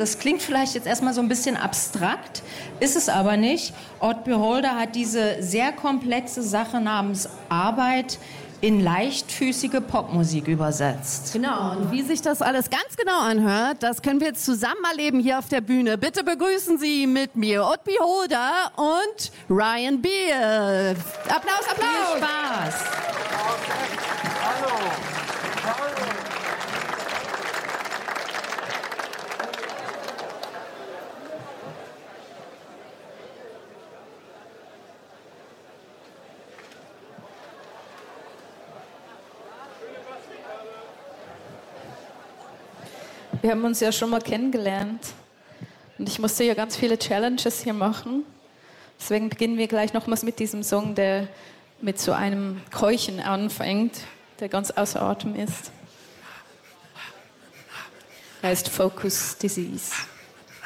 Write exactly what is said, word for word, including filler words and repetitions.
Das klingt vielleicht jetzt erstmal so ein bisschen abstrakt, ist es aber nicht. Odd Beholder hat diese sehr komplexe Sache namens Arbeit in leichtfüßige Popmusik übersetzt. Genau, und wie sich das alles ganz genau anhört, das können wir jetzt zusammen erleben hier auf der Bühne. Bitte begrüßen Sie mit mir Odd Beholder und Ryan Beer. Applaus, Applaus! Viel Spaß! Hallo! Hallo! Wir haben uns ja schon mal kennengelernt und ich musste ja ganz viele Challenges hier machen. Deswegen beginnen wir gleich nochmals mit diesem Song, der mit so einem Keuchen anfängt, der ganz außer Atem ist. Er heißt Focus Disease.